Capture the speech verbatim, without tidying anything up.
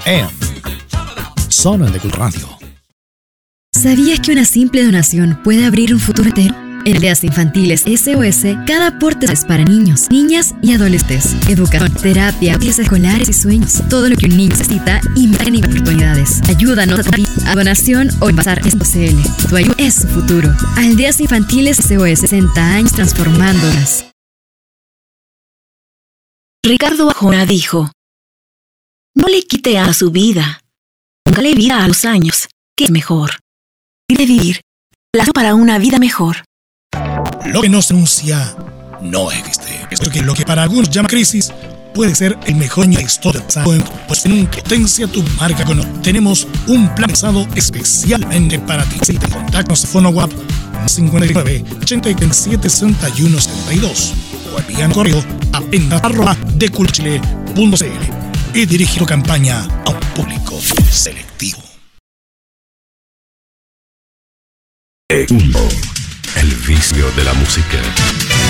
en Zona de Cult Radio. ¿Sabías que una simple donación puede abrir un futuro entero? En Aldeas Infantiles S O S, cada aporte es para niños, niñas y adolescentes. Educación, terapia, piezas escolares y sueños. Todo lo que un niño necesita y más oportunidades. Ayúdanos a donación o envasar punto c l. Tu ayuda es su futuro. Aldeas Infantiles S O S, sesenta años transformándolas. Ricardo Arjona dijo: no le quite a su vida, póngale vida a los años, que es mejor. Y de vivir, plazo para una vida mejor. Lo que no se anuncia no existe. Esto que lo que para algunos llama crisis puede ser el mejor año de historia. Pues en Potencia tu marca con tenemos un plan pensado especialmente para ti. Si te contactas fono WhatsApp cincuenta y nueve, ochenta y siete, sesenta y uno, setenta y dos o envían correo a venta arroba deculchile punto c l y dirige tu campaña a un público selectivo. El vicio de la música.